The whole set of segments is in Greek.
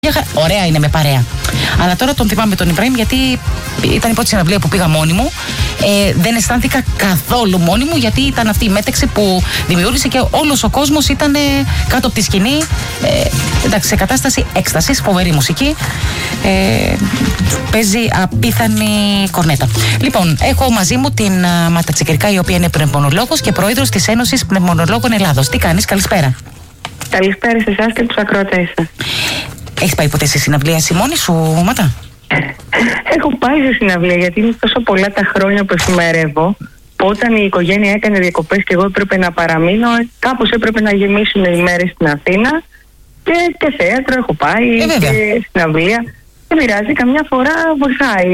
Ωραία είναι με παρέα. Αλλά τώρα τον θυμάμαι τον Ιμπραήμ γιατί ήταν η πρώτη συναυλία που πήγα μόνη μου. Δεν αισθάνθηκα καθόλου μόνη μου γιατί ήταν αυτή η μέταξη που δημιούργησε και όλος ο κόσμος ήταν κάτω από τη σκηνή. Εντάξει, σε κατάσταση έκστασης, φοβερή μουσική. Παίζει απίθανη κορνέτα. Λοιπόν, έχω μαζί μου την Μάρτα Τσικυρικά, η οποία είναι πνευμονολόγος και πρόεδρος της Ένωσης Πνευμονολόγων Ελλάδος. Τι κάνεις, καλησπέρα. Καλησπέρα σε εσάς και τους ακροατές σας. Έχεις πάει ποτέ σε συναυλία εσύ μόνη σου, Μάτα? Έχω πάει σε συναυλία γιατί είναι τόσο πολλά τα χρόνια που εφημερεύω. Όταν η οικογένεια έκανε διακοπές και εγώ έπρεπε να παραμείνω, κάπως έπρεπε να γεμίσουν οι μέρες στην Αθήνα. Και θέατρο έχω πάει και συναυλία. Δεν πειράζει, καμιά φορά βοηθάει.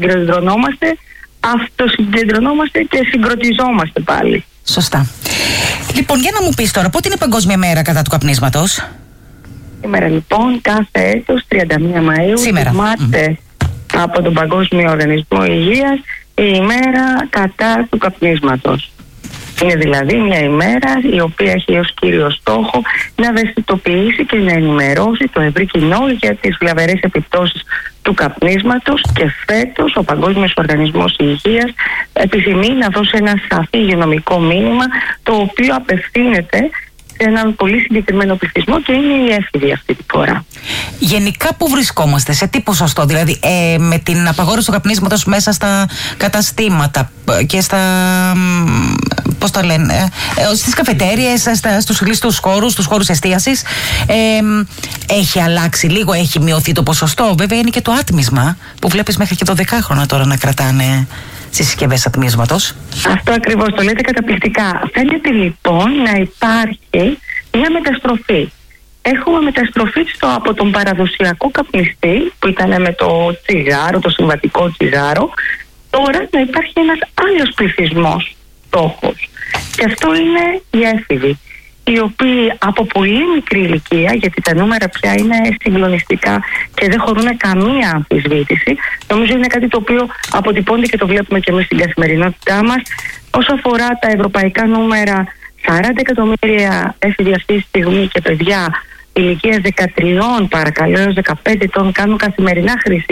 Αυτοσυγκεντρωνόμαστε και συγκροτιζόμαστε πάλι. Σωστά. Λοιπόν, για να μου πεις τώρα, πότε είναι η Παγκόσμια Μέρα κατά του καπνίσματος? Σήμερα λοιπόν, κάθε έτος 31 Μαΐου θυμάται από τον Παγκόσμιο Οργανισμό Υγείας η ημέρα κατά του καπνίσματος. Είναι δηλαδή μια ημέρα η οποία έχει ως κύριο στόχο να ευαισθητοποιήσει και να ενημερώσει το ευρύ κοινό για τις βλαβερές επιπτώσεις του καπνίσματος, και φέτος ο Παγκόσμιος Οργανισμός Υγείας επιθυμεί να δώσει ένα σαφή υγειονομικό μήνυμα, το οποίο απευθύνεται σε έναν πολύ συγκεκριμένο πληθυσμό και είναι η έφηβοι αυτή τη φορά. Γενικά που βρισκόμαστε, σε τι ποσοστό, δηλαδή με την απαγόρευση του καπνίσματος μέσα στα καταστήματα και στα, πώς το λένε, στις καφετέριες, στους κλειστούς χώρους, στους χώρους εστίασης, έχει αλλάξει λίγο, έχει μειωθεί το ποσοστό? Βέβαια είναι και το άτμισμα που βλέπεις μέχρι και το 10χρονο τώρα να κρατάνε στις συσκευές ατμίσματος. Αυτό ακριβώς, το λέτε καταπληκτικά. Φαίνεται λοιπόν να υπάρχει μια μεταστροφή. Έχουμε μεταστροφή από τον παραδοσιακό καπνιστή που ήταν με το τσιγάρο, το συμβατικό τσιγάρο, τώρα να υπάρχει ένας άλλος πληθυσμός στόχος. Και αυτό είναι οι έφηβοι, οι οποίοι από πολύ μικρή ηλικία, γιατί τα νούμερα πια είναι συγκλονιστικά και δεν χωρούν καμία αμφισβήτηση, νομίζω είναι κάτι το οποίο αποτυπώνται και το βλέπουμε και εμείς στην καθημερινότητά μας. Όσο αφορά τα ευρωπαϊκά νούμερα, 40 εκατομμύρια έφηβοι αυτή τη στιγμή και παιδιά ηλικίας 13 παρακαλώ έως 15 ετών κάνουν καθημερινά χρήση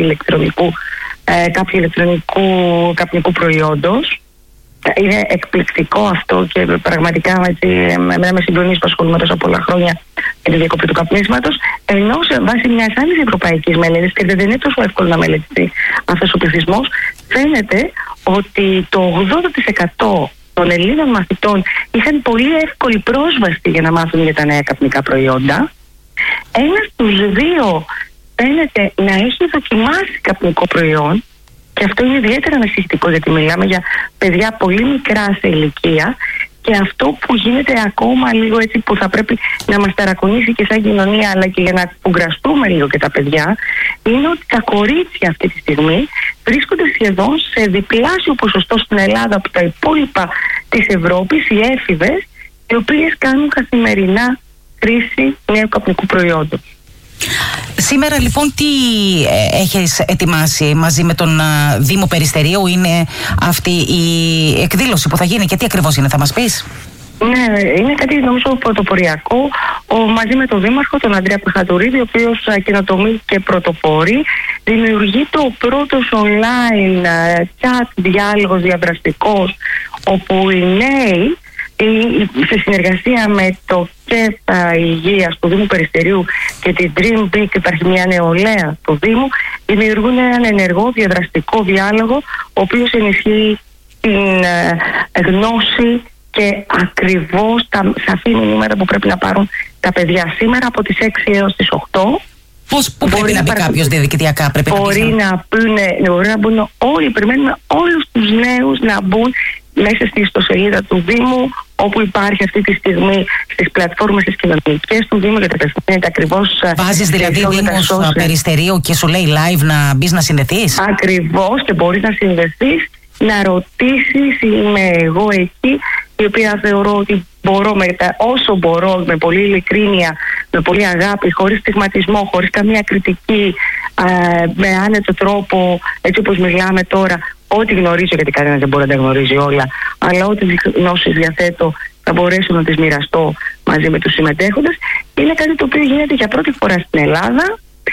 κάποιου ηλεκτρονικού καπνικού προϊόντος. Είναι εκπληκτικό αυτό και πραγματικά με συγκλονίζει που ασχολούμαι τόσα πολλά χρόνια με τη διακοπή του καπνίσματος. Ενώ σε βάση μιας άλλης ευρωπαϊκής μελέτης, και δεν είναι τόσο εύκολο να μελετηθεί αυτός ο πληθυσμός, φαίνεται ότι το 80% των Ελλήνων μαθητών είχαν πολύ εύκολη πρόσβαση για να μάθουν για τα νέα καπνικά προϊόντα. Ένας στους δύο φαίνεται να έχει δοκιμάσει καπνικό προϊόν. Και αυτό είναι ιδιαίτερα ανησυχητικό, γιατί μιλάμε για παιδιά πολύ μικρά σε ηλικία, και αυτό που γίνεται ακόμα λίγο έτσι που θα πρέπει να μας ταρακονίσει και σαν κοινωνία, αλλά και για να κουγκραστούμε λίγο και τα παιδιά, είναι ότι τα κορίτσια αυτή τη στιγμή βρίσκονται σχεδόν σε διπλάσιο ποσοστό στην Ελλάδα από τα υπόλοιπα της Ευρώπης, οι έφηβες, οι οποίες κάνουν καθημερινά χρήση νέου καπνικού προϊόντος. Σήμερα λοιπόν τι έχεις ετοιμάσει μαζί με τον Δήμο Περιστερίου? Είναι αυτή η εκδήλωση που θα γίνει και τι ακριβώς είναι, θα μας πεις? Ναι, είναι κάτι νομίζω πρωτοποριακό μαζί με τον Δήμαρχο, τον Ανδρέα Πεχατουρίδη, ο οποίος καινοτομεί και πρωτοπορεί. Δημιουργεί το πρώτος online chat διάλογος διαδραστικός, όπου οι νέοι σε συνεργασία με το ΚΕΠ Υγείας του Δήμου Περιστερίου και την Dream Big, υπάρχει μια νεολαία του Δήμου, δημιουργούν έναν ενεργό διαδραστικό διάλογο, ο οποίος ενισχύει την γνώση και ακριβώς τα σαφή μηνύματα που πρέπει να πάρουν τα παιδιά σήμερα από τις 6 έως τις 8. Πού πρέπει να μπει κάποιος διαδικτυακά? Μπορεί να μπουν όλοι, περιμένουμε όλους τους νέους να μπουν μέσα στη ιστοσελίδα του Δήμου, όπου υπάρχει αυτή τη στιγμή στις πλατφόρμες τις κοινωνικές του Δήμου, γιατί απευθύνεται ακριβώς. Βάζεις δηλαδή Δήμος Περιστερίου και σου λέει live να μπεις να συνδεθείς? Ακριβώς, και μπορείς να συνδεθείς, να ρωτήσεις. Είμαι εγώ εκεί, η οποία θεωρώ ότι μπορώ όσο μπορώ, με πολύ ειλικρίνεια, με πολύ αγάπη, χωρίς στιγματισμό, χωρίς καμία κριτική, με άνετο τρόπο, έτσι όπως μιλάμε τώρα, ό,τι γνωρίζω, γιατί κανένας δεν μπορεί να τα γνωρίζει όλα, αλλά ό,τι γνώσεις διαθέτω θα μπορέσω να τις μοιραστώ μαζί με τους συμμετέχοντες. Είναι κάτι το οποίο γίνεται για πρώτη φορά στην Ελλάδα.